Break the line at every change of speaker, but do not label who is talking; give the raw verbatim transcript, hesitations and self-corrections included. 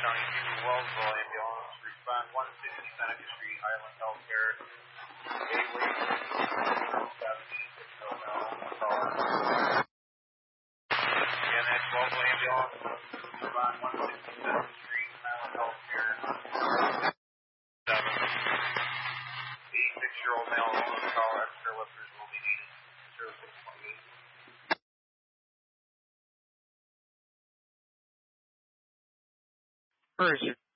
County two, Wellsville ambulance, respond one sixty Seneca Street, Highland Healthcare, Gateway seventy-six oh no, caller. Again, that's Wellsville ambulance, respond one sixty Seneca Street, Highland Healthcare, seven. eighty-six-year-old male on call, extra lifters will be needed, zero six twenty-eight.
First,